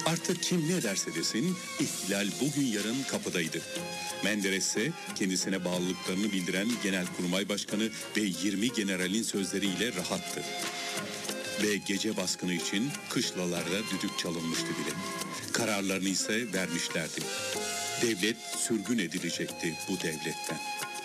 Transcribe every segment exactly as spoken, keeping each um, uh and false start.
Artık kim ne derse desin, ihtilal bugün yarın kapıdaydı. Menderes ise kendisine bağlılıklarını bildiren Genelkurmay Başkanı ve yirmi generalin sözleriyle rahattı. Ve gece baskını için kışlalarda düdük çalınmıştı bile. Kararlarını ise vermişlerdi. Devlet sürgün edilecekti bu devletten.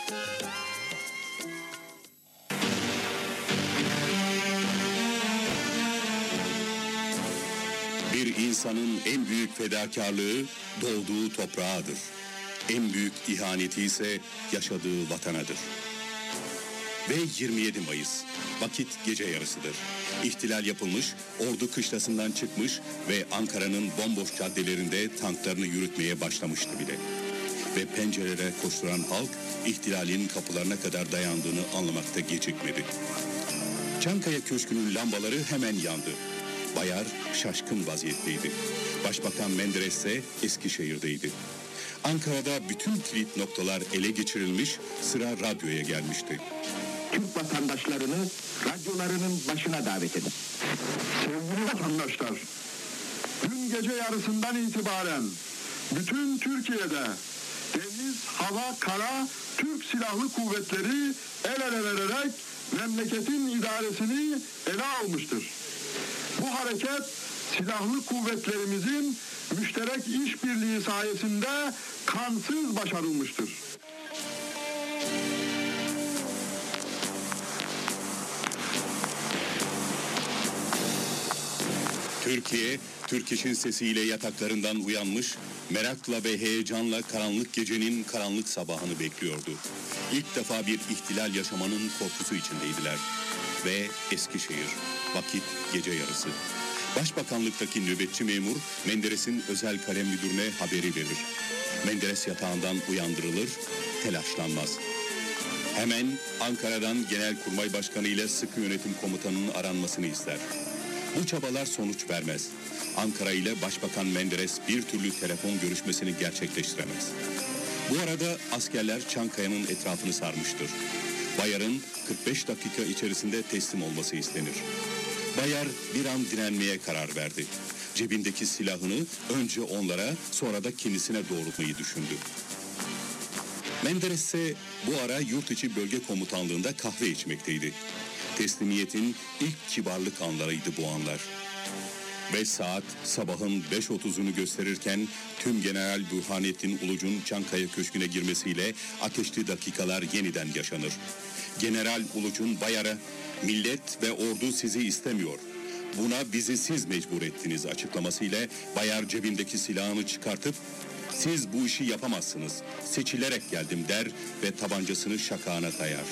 Bir insanın en büyük fedakarlığı doğduğu toprağıdır. En büyük ihaneti ise yaşadığı vatanadır. Ve yirmi yedi Mayıs, vakit gece yarısıdır. İhtilal yapılmış, ordu kışlasından çıkmış ve Ankara'nın bomboş caddelerinde tanklarını yürütmeye başlamıştı bile. Ve pencerelere koşturan halk, ihtilalin kapılarına kadar dayandığını anlamakta gecikmedi. Çankaya Köşkü'nün lambaları hemen yandı. Bayar şaşkın vaziyetteydi. Başbakan Menderes ise Eskişehir'deydi. Ankara'da bütün kilit noktalar ele geçirilmiş, sıra radyoya gelmişti. Türk vatandaşlarını radyolarının başına davet edin. Sevgili vatandaşlar, dün gece yarısından itibaren bütün Türkiye'de deniz, hava, kara Türk Silahlı Kuvvetleri el ele vererek memleketin idaresini ele almıştır. Bu hareket silahlı kuvvetlerimizin müşterek işbirliği sayesinde kansız başarılmıştır. Türkiye, Türk işin sesiyle yataklarından uyanmış, merakla ve heyecanla karanlık gecenin karanlık sabahını bekliyordu. İlk defa bir ihtilal yaşamanın korkusu içindeydiler. Ve Eskişehir, vakit gece yarısı. Başbakanlıktaki nöbetçi memur Menderes'in özel kalem müdürüne haberi verir. Menderes yatağından uyandırılır, telaşlanmaz. Hemen Ankara'dan Genelkurmay Başkanı ile Sıkı Yönetim Komutanı'nın aranmasını ister. Bu çabalar sonuç vermez. Ankara ile Başbakan Menderes bir türlü telefon görüşmesini gerçekleştiremez. Bu arada askerler Çankaya'nın etrafını sarmıştır. Bayar'ın kırk beş dakika içerisinde teslim olması istenir. Bayar bir an direnmeye karar verdi. Cebindeki silahını önce onlara, sonra da kendisine doğrultmayı düşündü. Menderes ise bu ara yurt içi bölge komutanlığında kahve içmekteydi. Teslimiyetin ilk kibarlık anlarıydı bu anlar. Beş saat sabahın beş otuzunu gösterirken tüm General Burhanettin Uluç'un Çankaya Köşkü'ne girmesiyle ateşli dakikalar yeniden yaşanır. General Uluç'un Bayar'a "Millet ve ordu sizi istemiyor. Buna bizi siz mecbur ettiniz" açıklamasıyla Bayar cebindeki silahını çıkartıp "Siz bu işi yapamazsınız. Seçilerek geldim" der ve tabancasını şakağına dayar.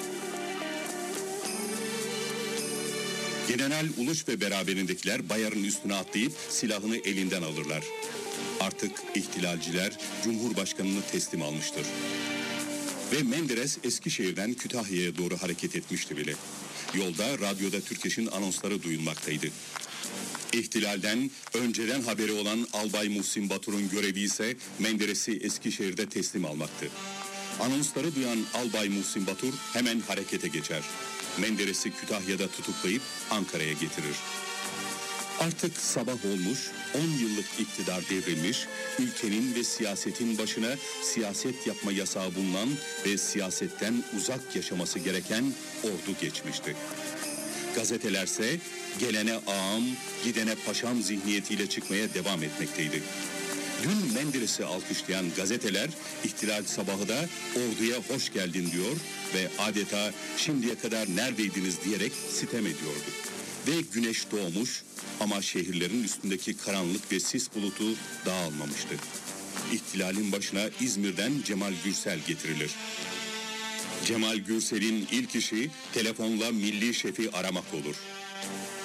General Uluç ve beraberindekiler Bayar'ın üstüne atlayıp silahını elinden alırlar. Artık ihtilalciler Cumhurbaşkanı'nı teslim almıştır. Ve Menderes Eskişehir'den Kütahya'ya doğru hareket etmişti bile. Yolda radyoda Türkeş'in anonsları duyulmaktaydı. İhtilalden önceden haberi olan Albay Muhsin Batur'un görevi ise Menderes'i Eskişehir'de teslim almaktı. Anonsları duyan Albay Muhsin Batur hemen harekete geçer. Menderes'i Kütahya'da tutuklayıp Ankara'ya getirir. Artık sabah olmuş, on yıllık iktidar devrilmiş, ülkenin ve siyasetin başına siyaset yapma yasağı bulunan ve siyasetten uzak yaşaması gereken ordu geçmişti. Gazetelerse gelene ağam, gidene paşam zihniyetiyle çıkmaya devam etmekteydi. Dün Menderes'i alkışlayan gazeteler ihtilal sabahı da orduya hoş geldin diyor ve adeta şimdiye kadar neredeydiniz diyerek sitem ediyordu. Ve güneş doğmuş ama şehirlerin üstündeki karanlık ve sis bulutu dağılmamıştı. İhtilalin başına İzmir'den Cemal Gürsel getirilir. Cemal Gürsel'in ilk işi telefonla milli şefi aramak olur.